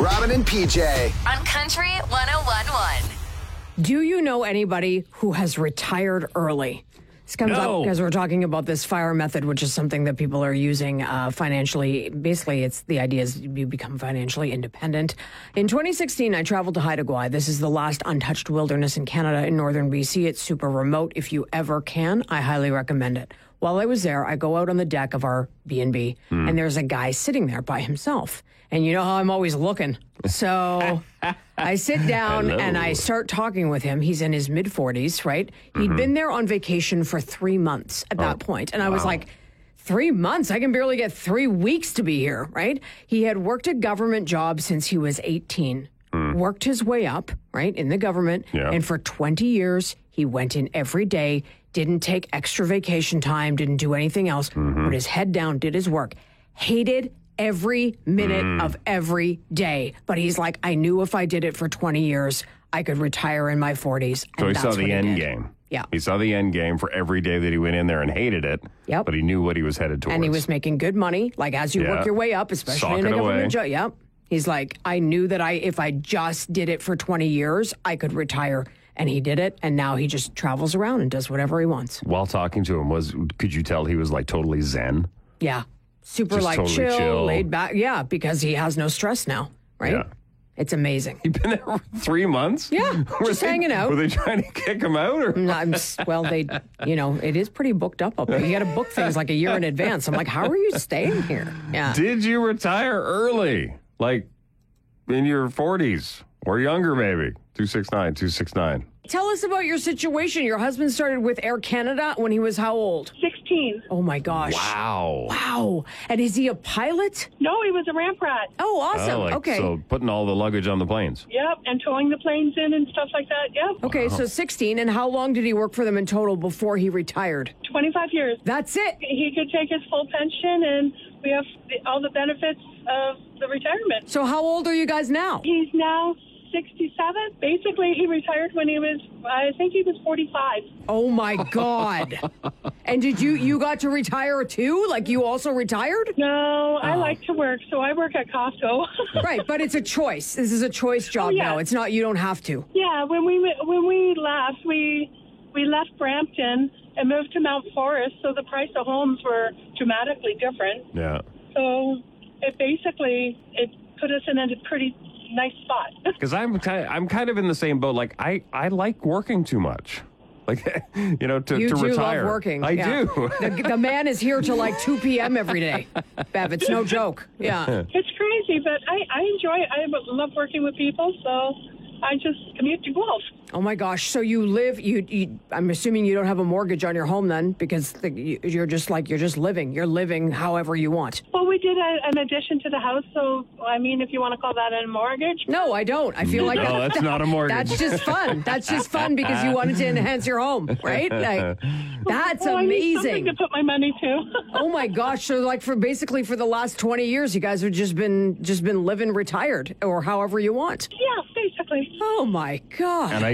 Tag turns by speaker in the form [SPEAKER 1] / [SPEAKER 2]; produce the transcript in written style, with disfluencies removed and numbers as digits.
[SPEAKER 1] Robin and PJ.
[SPEAKER 2] On Country 101.1.
[SPEAKER 3] Do you know anybody who has retired early? This comes up because we're talking about this FIRE method, which is something that people are using financially. Basically, it's the idea is you become financially independent. In 2016, I traveled to Haida Gwaii. This is the last untouched wilderness in Canada in northern BC. It's super remote. If you ever can, I highly recommend it. While I was there, I go out on the deck of our B&B, and there's a guy sitting there by himself. And you know how I'm always looking. So I sit down and I start talking with him. He's in his mid-40s, right? He'd been there on vacation for 3 months at that point. And I was like, 3 months? I can barely get 3 weeks to be here, right? He had worked a government job since he was 18. Worked his way up, right, in the government.
[SPEAKER 4] Yeah.
[SPEAKER 3] And for 20 years, he went in every day, didn't take extra vacation time, didn't do anything else, put his head down, did his work. Hated every minute of every day. But he's like, I knew if I did it for 20 years, I could retire in my 40s.
[SPEAKER 4] So he saw the end game.
[SPEAKER 3] Yeah.
[SPEAKER 4] He saw the end game for every day that he went in there and hated it.
[SPEAKER 3] Yep.
[SPEAKER 4] But he knew what he was headed towards.
[SPEAKER 3] And he was making good money, like as you work your way up, especially in a government job. Yep. He's like, I knew that if I just did it for 20 years, I could retire. And he did it, and now he just travels around and does whatever he wants.
[SPEAKER 4] While talking to him, could you tell he was like totally zen?
[SPEAKER 3] Yeah. Super
[SPEAKER 4] Just
[SPEAKER 3] like
[SPEAKER 4] totally chill,
[SPEAKER 3] laid back. Yeah, because he has no stress now, right?
[SPEAKER 4] Yeah.
[SPEAKER 3] It's amazing.
[SPEAKER 4] He'd been there for 3 months?
[SPEAKER 3] Yeah, just hanging out.
[SPEAKER 4] Were they trying to kick him out? Or?
[SPEAKER 3] Well, it is pretty booked up there. You got to book things like a year in advance. I'm like, how are you staying here? Yeah.
[SPEAKER 4] Did you retire early? Like in your 40s or younger, maybe? 269.
[SPEAKER 3] Tell us about your situation. Your husband started with Air Canada when he was how old?
[SPEAKER 5] 16.
[SPEAKER 3] Oh, my gosh.
[SPEAKER 4] Wow.
[SPEAKER 3] And is he a pilot?
[SPEAKER 5] No, he was a ramp rat.
[SPEAKER 3] Oh, awesome. Okay.
[SPEAKER 4] So putting all the luggage on the planes.
[SPEAKER 5] Yep, and towing the planes in and stuff like that. Yep.
[SPEAKER 3] Okay, so 16. And how long did he work for them in total before he retired?
[SPEAKER 5] 25 years.
[SPEAKER 3] That's it.
[SPEAKER 5] He could take his full pension, and we have all the benefits of the retirement.
[SPEAKER 3] So how old are you guys now?
[SPEAKER 5] He's now 67. Basically, he retired when I think he was 45.
[SPEAKER 3] Oh, my God. And did you got to retire too? Like you also retired?
[SPEAKER 5] No, I like to work, so I work at Costco.
[SPEAKER 3] Right, but it's a choice. This is a choice job now. It's not, you don't have to.
[SPEAKER 5] Yeah, when we left, we left Brampton and moved to Mount Forest, so the price of homes were dramatically different.
[SPEAKER 4] Yeah.
[SPEAKER 5] So it put us in a pretty nice spot.
[SPEAKER 4] Because I'm kind of in the same boat. Like I like working too much. Like to
[SPEAKER 3] You do
[SPEAKER 4] retire.
[SPEAKER 3] love working.
[SPEAKER 4] I do.
[SPEAKER 3] The man is here till like 2 p.m. every day. Bev, it's no joke. Yeah.
[SPEAKER 5] It's crazy, but I enjoy it. I love working with people, so I just commute to Guelph.
[SPEAKER 3] Oh my gosh! So you live? I'm assuming you don't have a mortgage on your home then, because you're just living. You're living however you want.
[SPEAKER 5] Well, we did an addition to the house, so I mean, if you want to call that a mortgage.
[SPEAKER 3] No, I don't. I feel like
[SPEAKER 4] that's not a mortgage.
[SPEAKER 3] That's just fun. That's just fun because you wanted to enhance your home, right? Like, that's
[SPEAKER 5] I need
[SPEAKER 3] amazing.
[SPEAKER 5] something to put my money to.
[SPEAKER 3] Oh my gosh! So like for the last 20 years, you guys have just been living retired or however you want.
[SPEAKER 5] Yeah, basically.
[SPEAKER 3] Oh my God!
[SPEAKER 4] And I